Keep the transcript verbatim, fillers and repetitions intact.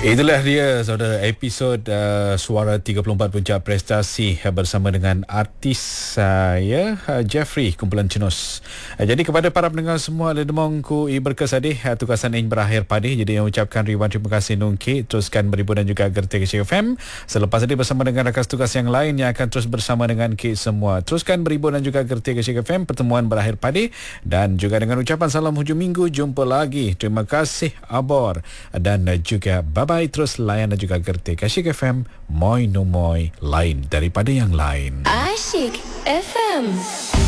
Itulah dia saudara episod uh, Suara tiga puluh empat Puncak Prestasi uh, bersama dengan artis saya uh, Jeffrey kumpulan Cenus. Uh, jadi kepada para pendengar semua ledemong ku i berkesadih uh, tugasan ini berakhir padih. Jadi yang ucapkan ribuan terima kasih Nungki, teruskan beribu dan juga gerti K F M. Selepas ini bersama dengan rakan tugas yang lain yang akan terus bersama dengan K semua. Teruskan beribu dan juga gerti K F M. Pertemuan berakhir padih dan juga dengan ucapan salam hujung minggu. Jumpa lagi. Terima kasih Abor dan uh, juga bye bye, terus layan dan juga gerti Asyik F M, moi no moi, lain daripada yang lain. Asyik F M.